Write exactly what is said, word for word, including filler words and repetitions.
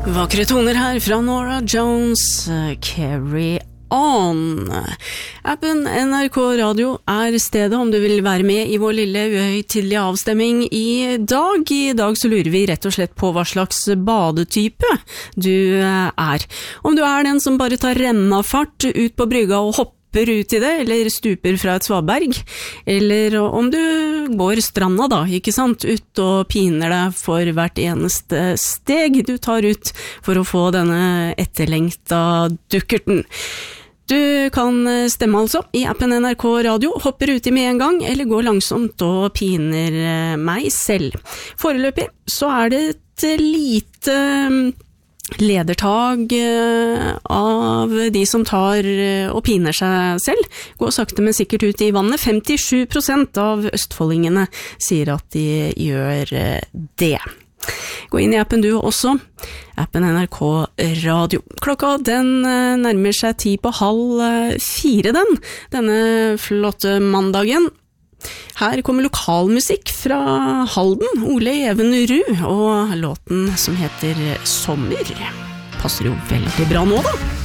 Vakre toner her fra Norah Jones, Carry On. Appen N R K Radio er stedet om du vil være med i vår lille uhøytidelige avstemming i dag. I dag så lurer vi rett og slett på hva slags badetype du er. Om du er den som bare tar rennafart ut på brygga og hopper ut i det, eller stuper fra et svaberg, eller om du går stranda da, ikke sant, ut og piner deg for hvert eneste steg du tar ut for å få denne etterlengta dukkerten. Du kan stemme altså i appen N R K Radio, hopper uti med en gang, eller går langsomt og piner meg selv. Foreløpig så er det et lite ledertag av de som tar og piner seg selv. Går sakte men sikkert ut i vannet. femtisju prosent av østfoldingene sier at de gjør det. Gå inn i appen du også, appen N R K Radio. Klokka den nærmer seg ti på halv fire den, denne flotte mandagen. Her kommer lokalmusikk fra Halden, Ole Even Ruud, og låten som heter Sommer. Passer jo veldig bra nå da.